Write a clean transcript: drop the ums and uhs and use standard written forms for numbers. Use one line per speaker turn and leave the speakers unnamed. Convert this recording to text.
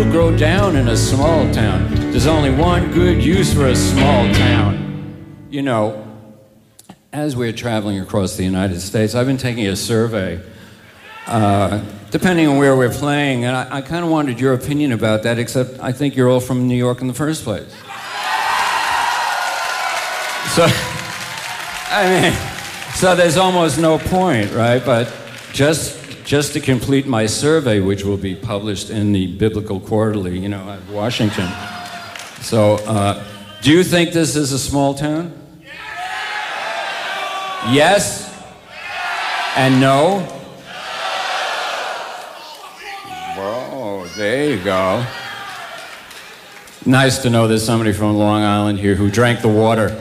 Grow down in a small town. There's only one good use for a small town. You know, as we're traveling across the United States, I've been taking a survey, depending on where we're playing, and I kind of wanted your opinion about that, except I think you're all from New York in the first place. So, so there's almost no point, right? But just to complete my survey, which will be published in the Biblical Quarterly, you know, at Washington. So, do you think this is a small town? Yes? And no? Whoa, there you go. Nice to know there's somebody from Long Island here who drank the water.